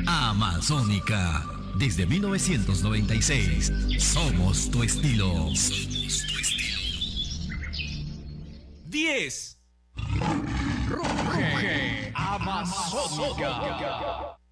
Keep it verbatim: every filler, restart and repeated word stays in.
Amazónica. Desde mil novecientos noventa y seis, somos tu estilo. Somos tu estilo. diez. Ruge Amazónica.